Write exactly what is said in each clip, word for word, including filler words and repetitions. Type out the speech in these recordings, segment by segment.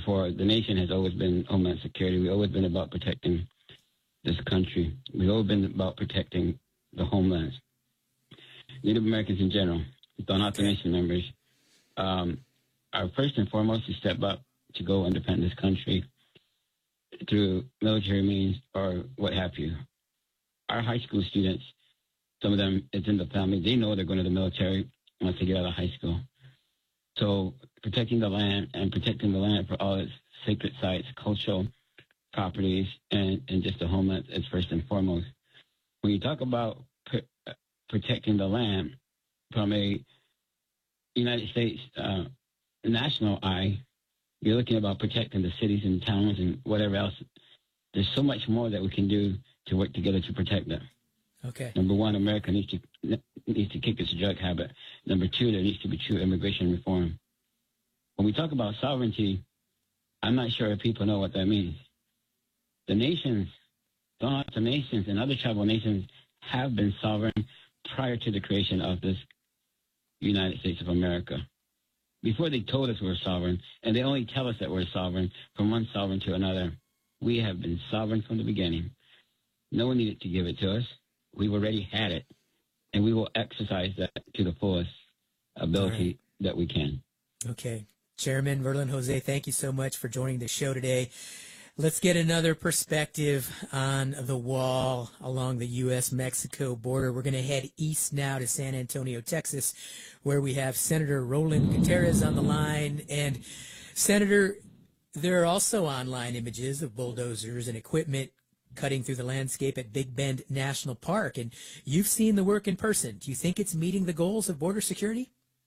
before, the nation has always been Homeland Security. We've always been about protecting this country. We've always been about protecting the homelands. Native Americans in general, Dawn Alta Nation members, um, are first and foremost to step up to go and defend this country through military means or what have you. Our high school students, some of them, it's in the family. They know they're going to the military once they get out of high school. So protecting the land and protecting the land for all its sacred sites, cultural properties, and, and just the homeland is first and foremost. When you talk about pr- protecting the land from a United States uh, national eye, you're looking about protecting the cities and towns and whatever else. There's so much more that we can do to work together to protect them. Okay. Number one, America needs to needs to kick its drug habit. Number two, there needs to be true immigration reform. When we talk about sovereignty, I'm not sure if people know what that means. The nations, the nations and other tribal nations have been sovereign prior to the creation of this United States of America. Before they told us we're sovereign, and they only tell us that we're sovereign from one sovereign to another, we have been sovereign from the beginning. No one needed to give it to us. We already had it, and we will exercise that to the fullest ability right. that we can. Okay. Chairman Verlin Jose, thank you so much for joining the show today. Let's get another perspective on the wall along the U S Mexico border. We're going to head east now to San Antonio, Texas, where we have Senator Roland Gutierrez on the line. And, Senator, there are also online images of bulldozers and equipment cutting through the landscape at Big Bend National Park. And you've seen the work in person. Do you think it's meeting the goals of border security?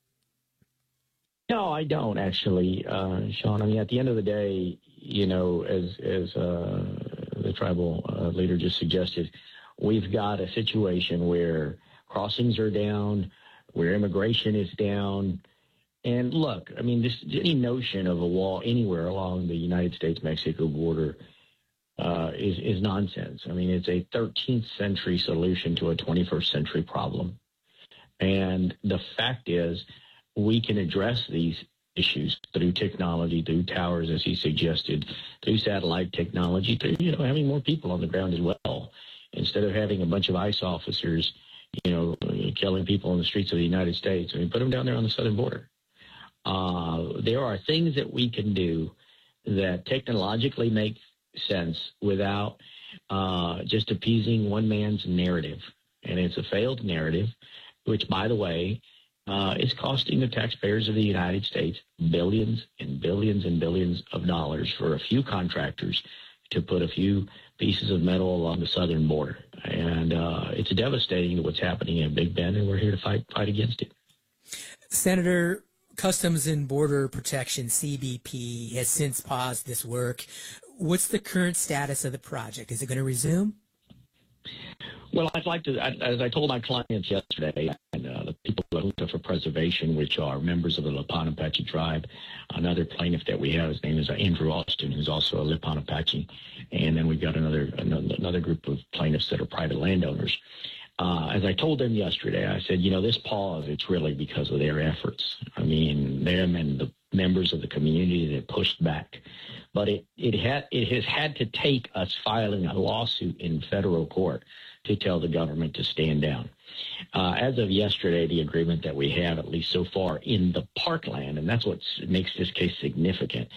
No, I don't, actually, uh, Sean. I mean, at the end of the day, you know, as as uh, the tribal uh, leader just suggested, we've got a situation where crossings are down, where immigration is down. And look, I mean, this any notion of a wall anywhere along the United States-Mexico border uh, is, is nonsense. I mean, it's a thirteenth century solution to a twenty-first century problem. And the fact is, we can address these issues through technology, through towers, as he suggested, through satellite technology, through, you know, having more people on the ground as well. Instead of having a bunch of ICE officers, you know, killing people in the streets of the United States, I mean, put them down there on the southern border. Uh, there are things that we can do that technologically make sense without uh, just appeasing one man's narrative. And it's a failed narrative, which, by the way, Uh, is costing the taxpayers of the United States billions and billions and billions of dollars for a few contractors to put a few pieces of metal along the southern border. And uh, it's devastating what's happening in Big Bend, and we're here to fight fight against it. Senator, Customs and Border Protection, C B P, has since paused this work. What's the current status of the project? Is it going to resume? Well, I'd like to, as I told my clients yesterday, and uh, the people at Junta for Preservation, which are members of the Lipan Apache tribe, another plaintiff that we have, his name is Andrew Austin, who's also a Lipan Apache, and then we've got another another group of plaintiffs that are private landowners. Uh, as I told them yesterday, I said, you know, this pause, it's really because of their efforts. I mean, them and the members of the community that pushed back. But it it, had, it has had to take us filing a lawsuit in federal court to tell the government to stand down. Uh, as of yesterday, the agreement that we have, at least so far, in the parkland, and that's what makes this case significant,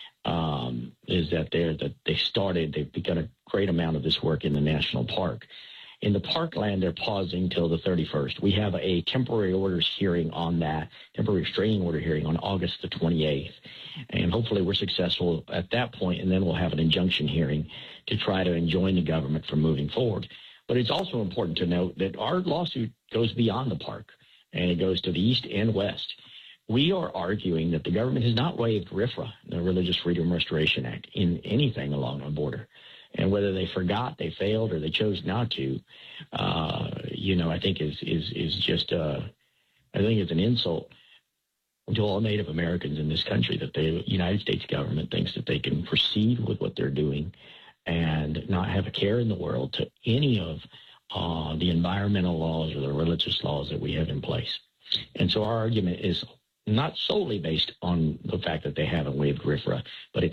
um, is that they're that they started, they've begun a great amount of this work in the national park. In the parkland, they're pausing till the thirty-first. We have a temporary orders hearing on that, temporary restraining order hearing on August the twenty-eighth. And hopefully we're successful at that point, and then we'll have an injunction hearing to try to enjoin the government from moving forward. But it's also important to note that our lawsuit goes beyond the park, and it goes to the east and west. We are arguing that the government has not waived RFRA, the Religious Freedom Restoration Act, in anything along our border. And whether they forgot, they failed, or they chose not to, uh, you know, I think is is is just, uh, I think it's an insult to all Native Americans in this country that the United States government thinks that they can proceed with what they're doing and not have a care in the world to any of uh, the environmental laws or the religious laws that we have in place. And so our argument is not solely based on the fact that they haven't waived RFRA, but it's